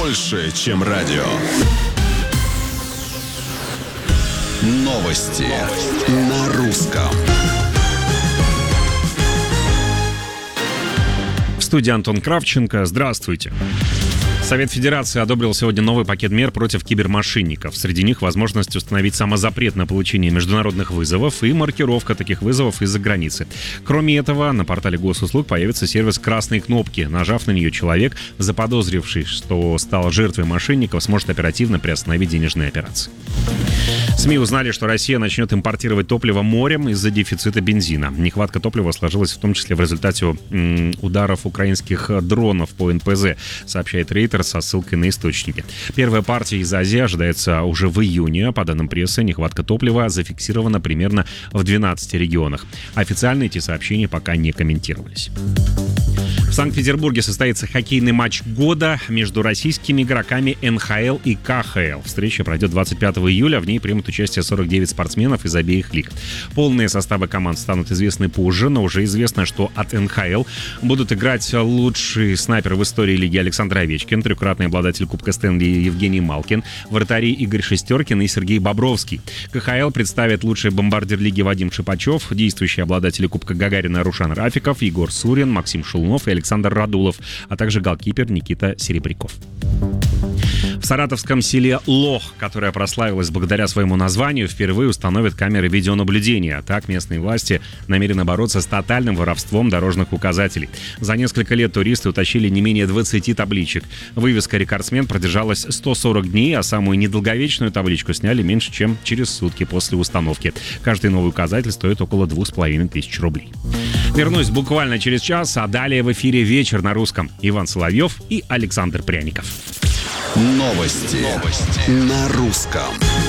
больше, чем радио. Новости на русском. В студии Антон Кравченко. Здравствуйте. Совет Федерации одобрил сегодня новый пакет мер против кибермошенников. Среди них возможность установить самозапрет на получение международных вызовов и маркировка таких вызовов из-за границы. Кроме этого, на портале госуслуг появится сервис «Красные кнопки». Нажав на нее, человек, заподозривший, что стал жертвой мошенников, сможет оперативно приостановить денежные операции. СМИ узнали, что Россия начнет импортировать топливо морем из-за дефицита бензина. Нехватка топлива сложилась в том числе в результате ударов украинских дронов по НПЗ, сообщает Рейтер со ссылкой на источники. Первая партия из Азии ожидается уже в июне. По данным прессы, нехватка топлива зафиксирована примерно в 12 регионах. Официально эти сообщения пока не комментировались. В Санкт-Петербурге состоится хоккейный матч года между российскими игроками НХЛ и КХЛ. Встреча пройдет 25 июля. В ней примут участие 49 спортсменов из обеих лиг. Полные составы команд станут известны позже, но уже известно, что от НХЛ будут играть лучший снайпер в истории лиги Александр Овечкин, трехкратный обладатель Кубка Стэнли Евгений Малкин, вратари Игорь Шестеркин и Сергей Бобровский. КХЛ представит лучший бомбардир лиги Вадим Шипачев, действующие обладатели Кубка Гагарина Рушан Рафиков, Егор Сурин, Максим Шулнов и Александр Радулов, а также голкипер Никита Серебряков. В саратовском селе Лох, которое прославилось благодаря своему названию, впервые установят камеры видеонаблюдения. Так местные власти намерены бороться с тотальным воровством дорожных указателей. За несколько лет туристы утащили не менее 20 табличек. Вывеска «Рекордсмен» продержалась 140 дней, а самую недолговечную табличку сняли меньше, чем через сутки после установки. Каждый новый указатель стоит около 2500 рублей. Вернусь буквально через час, а далее в эфире «Вечер на русском». Иван Соловьев и Александр Пряников. Новости на русском.